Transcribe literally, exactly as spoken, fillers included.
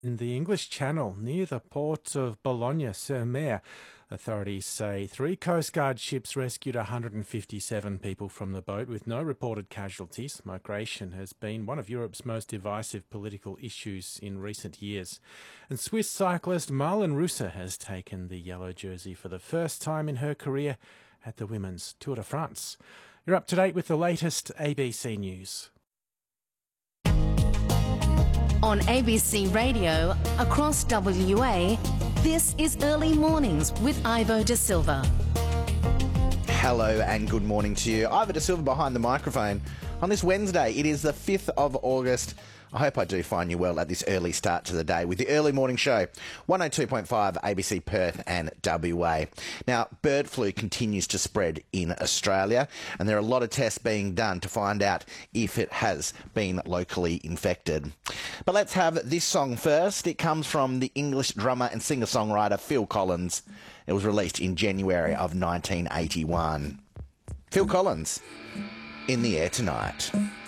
In the English Channel, near the port of Boulogne-sur-Mer, authorities say three Coast Guard ships rescued one hundred fifty-seven people from the boat with no reported casualties. Migration has been one of Europe's most divisive political issues in recent years. And Swiss cyclist Marlen Reusser has taken the yellow jersey for the first time in her career at the Women's Tour de France. You're up to date with the latest A B C News. On A B C Radio, across W A, this is Early Mornings with Ivo De Silva. Hello and good morning to you. Ivo De Silva behind the microphone. On this Wednesday, it is the fifth of August. I hope I do find you well at this early start to the day with the early morning show. one oh two point five A B C Perth and W A. Now, bird flu continues to spread in Australia, and there are a lot of tests being done to find out if it has been locally infected. But let's have this song first. It comes from the English drummer and singer-songwriter Phil Collins. It was released in January of nineteen eighty-one. Phil Collins, In the Air Tonight.